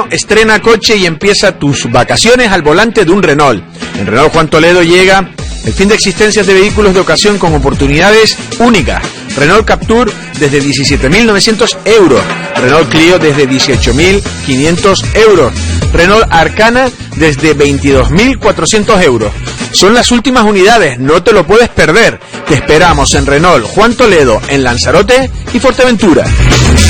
estrena coche y empieza tus vacaciones al volante de un Renault. En Renault Juan Toledo llega el fin de existencias de vehículos de ocasión con oportunidades únicas. Renault Captur desde 17.900 euros. Renault Clio desde 18.500 euros. Renault Arcana desde 22.400 euros. Son las últimas unidades, no te lo puedes perder. Te esperamos en Renault Juan Toledo, en Lanzarote y Fuerteventura.